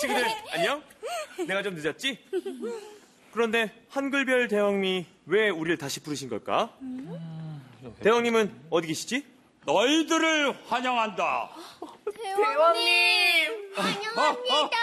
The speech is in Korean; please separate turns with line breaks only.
친구들 안녕? 내가 좀 늦었지? 그런데 한글별 대왕님이 왜 우리를 다시 부르신 걸까? 대왕님은 어디 계시지?
너희들을 환영한다.
대왕님!
환영합니다.